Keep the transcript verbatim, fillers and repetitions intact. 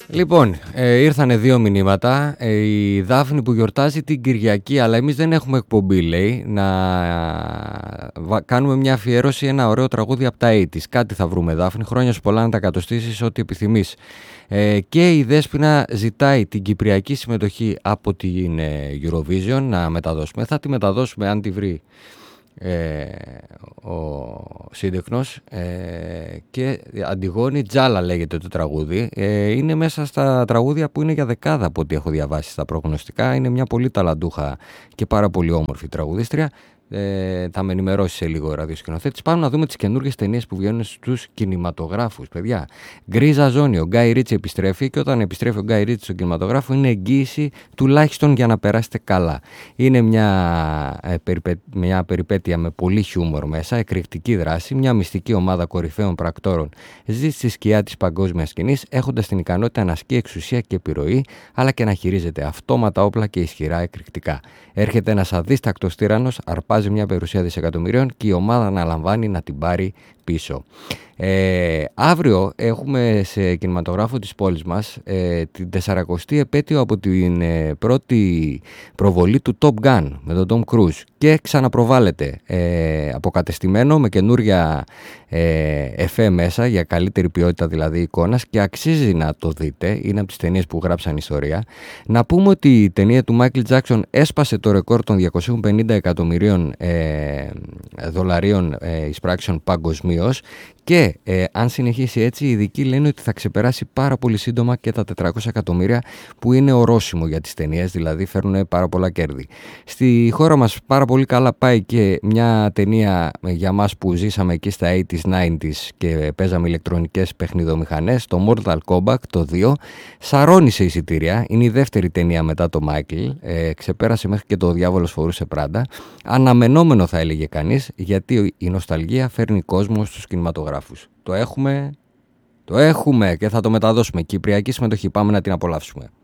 Λοιπόν, ε, ήρθανε δύο μηνύματα. Ε, η Δάφνη που γιορτάζει την Κυριακή, αλλά εμείς δεν έχουμε εκπομπή, λέει, να βα, κάνουμε μια αφιέρωση, ένα ωραίο τραγούδι από τα ογδόντα. Κάτι θα βρούμε, Δάφνη. Χρόνια σου πολλά να τα κατοστήσεις ό,τι επιθυμείς. Ε, και η Δέσποινα ζητάει την κυπριακή συμμετοχή από την ε, Eurovision να μεταδώσουμε. Θα τη μεταδώσουμε αν τη βρει Ε, ο σύντεκνος, ε, και Αντιγόνη Τζάλα λέγεται το τραγούδι. ε, είναι μέσα στα τραγούδια που είναι για δεκάδα από ό,τι έχω διαβάσει στα προγνωστικά. Είναι μια πολύ ταλαντούχα και πάρα πολύ όμορφη τραγουδίστρια. Ε, θα με ενημερώσει σε λίγο ο ραδιοσκηνοθέτης. Πάμε να δούμε τις καινούργιες ταινίες που βγαίνουν στους κινηματογράφους, παιδιά. Γκρίζα ζώνη, ο Γκάι Ρίτσι επιστρέφει, και όταν επιστρέφει ο Γκάι Ρίτσι στον κινηματογράφο είναι εγγύηση τουλάχιστον για να περάσετε καλά. Είναι μια, ε, περιπέ, μια περιπέτεια με πολύ χιούμορ μέσα, εκρηκτική δράση, μια μυστική ομάδα κορυφαίων πρακτόρων ζει στη σκιά της παγκόσμιας σκηνής, έχοντας την ικανότητα να ασκεί εξουσία και επιρροή, αλλά και να χειρίζεται αυτόματα όπλα και ισχυρά εκρηκτικά. Έρχεται ένας αδίστακτος τύραννος, αρπάζει μια περιουσία δισεκατομμυρίων και η ομάδα αναλαμβάνει να την πάρει πίσω. Ε, αύριο έχουμε σε κινηματογράφο της πόλης μας ε, την τεσσαρακοστή επέτειο από την ε, πρώτη προβολή του Top Gun με τον Tom Cruise, και ξαναπροβάλλεται ε, αποκατεστημένο με καινούρια ε, εφέ μέσα για καλύτερη ποιότητα δηλαδή εικόνας, και αξίζει να το δείτε. Είναι από τις ταινίες που γράψαν ιστορία. Να πούμε ότι η ταινία του Michael Jackson έσπασε το ρεκόρ των διακόσιων πενήντα εκατομμυρίων ε, δολαρίων ε, εισπράξεων παγκοσμίως, και ε, αν συνεχίσει έτσι, οι ειδικοί λένε ότι θα ξεπεράσει πάρα πολύ σύντομα και τα τετρακόσια εκατομμύρια που είναι ορόσημο για τις ταινίες, δηλαδή φέρνουν πάρα πολλά κέρδη. Στη χώρα μας πάρα πολύ καλά πάει και μια ταινία για μας που ζήσαμε εκεί στα ογδόντα, ενενήντα και παίζαμε ηλεκτρονικές παιχνιδομηχανές, το Mortal Kombat το δύο, σαρώνει σε εισιτήρια, είναι η δεύτερη ταινία μετά το Michael, ε, ξεπέρασε μέχρι και το Διάβολος φορούσε πράντα, αναμενόμενο θα έλεγε κανείς, γιατί η νοσταλγία φέρνει κόσμο στους κινηματογράφους. Το έχουμε, το έχουμε και θα το μεταδώσουμε. Κυπριακή συμμετοχή, πάμε να την απολαύσουμε.